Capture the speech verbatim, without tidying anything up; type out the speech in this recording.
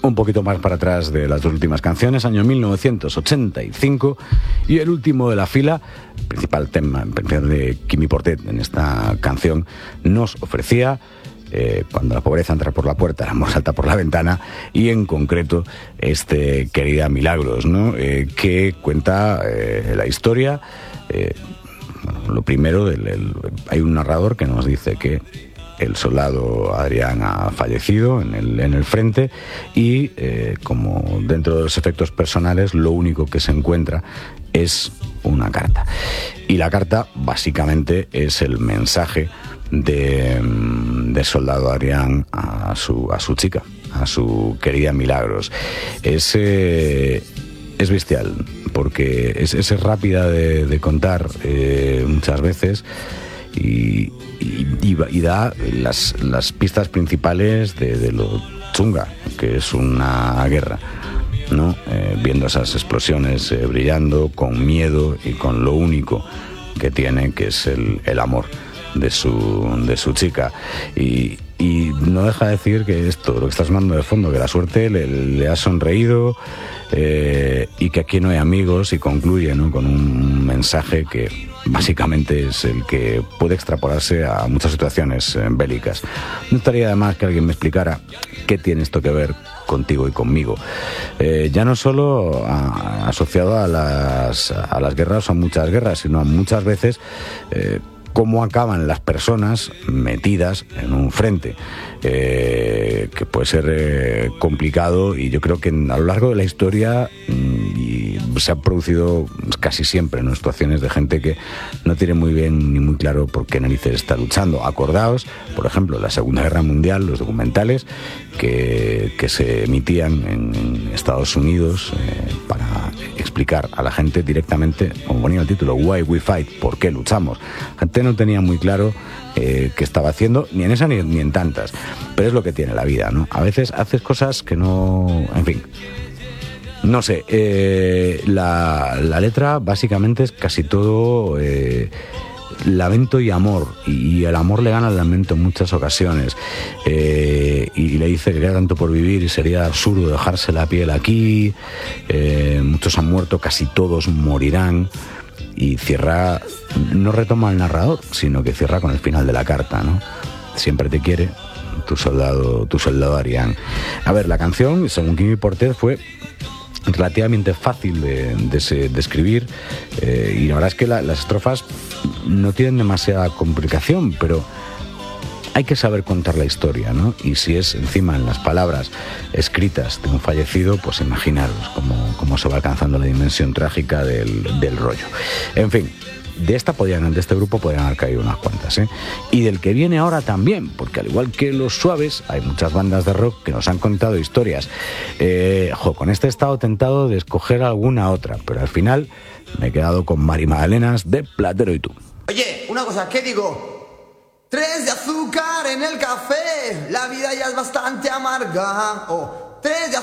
un poquito más para atrás de las dos últimas canciones, año mil novecientos ochenta y cinco, y el último de la fila, el principal tema de Quimi Portet en esta canción, nos ofrecía eh, cuando la pobreza entra por la puerta, el amor salta por la ventana, y en concreto este Querida Milagros, ¿no? Eh, que cuenta eh, la historia. Eh, bueno, lo primero, el, el, hay un narrador que nos dice que el soldado Adrián ha fallecido en el, en el frente y eh, como dentro de los efectos personales lo único que se encuentra es una carta, y la carta básicamente es el mensaje de, de soldado Adrián a su, a su chica, a su querida Milagros. Es, eh, es bestial porque es, es rápida de, de contar eh, muchas veces y Y, y, y da las, las pistas principales de, de lo chunga que es una guerra, ¿no? Eh, viendo esas explosiones eh, brillando, con miedo y con lo único que tiene, que es el, el amor de su, de su chica. Y, y no deja de decir que esto, lo que está sonando de fondo, que la suerte le, le ha sonreído eh, y que aquí no hay amigos, y concluye, ¿no?, con un mensaje que básicamente es el que puede extrapolarse a muchas situaciones eh, bélicas. No estaría de más que alguien me explicara qué tiene esto que ver contigo y conmigo, eh, ya no solo a, asociado a las, a las guerras o a muchas guerras, sino a muchas veces eh, cómo acaban las personas metidas en un frente, eh, que puede ser eh, complicado, y yo creo que a lo largo de la historia y se han producido casi siempre, ¿no?, situaciones de gente que no tiene muy bien ni muy claro por qué narices está luchando. Acordaos, por ejemplo, la Segunda Guerra Mundial, los documentales que, que se emitían en Estados Unidos eh, para explicar a la gente directamente, como ponía el título, Why We Fight, ¿por qué luchamos? La gente no tenía muy claro eh, qué estaba haciendo, ni en esa ni, ni en tantas, pero es lo que tiene la vida, ¿no? A veces haces cosas que no... En fin, no sé, eh, la, la letra básicamente es casi todo eh, lamento y amor, y, y el amor le gana al lamento en muchas ocasiones, eh, y, y le dice que queda tanto por vivir y sería absurdo dejarse la piel aquí, eh, muchos han muerto, casi todos morirán, y cierra, no retoma el narrador, sino que cierra con el final de la carta, ¿no? Siempre te quiere tu soldado, tu soldado Adrián. A ver, la canción, según Quimi Portet, fue relativamente fácil de, de, de escribir, eh, y la verdad es que la, las estrofas no tienen demasiada complicación, pero hay que saber contar la historia, ¿no? Y si es encima en las palabras escritas de un fallecido, pues imaginaros cómo, cómo se va alcanzando la dimensión trágica del, del rollo. En fin, de esta podían, de este grupo podrían haber caído unas cuantas, ¿eh? Y del que viene ahora también, porque al igual que los Suaves, hay muchas bandas de rock que nos han contado historias. Eh, jo, con este he estado tentado de escoger alguna otra, pero al final me he quedado con Mari Magdalenas de Platero y tú. Oye, una cosa, ¿qué digo? Tres de azúcar en el café, la vida ya es bastante amarga. Oh, tres de azúcar.